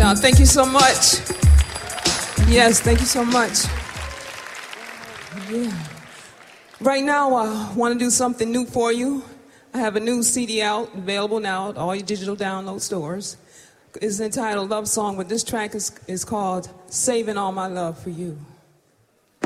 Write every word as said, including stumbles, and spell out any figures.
Uh, thank you so much. Yes, thank you so much. Yeah. Right now, I want to do something new for you. I have a new C D out, available now at all your digital download stores. It's entitled Love Song, but this track is, is called Saving All My Love for You.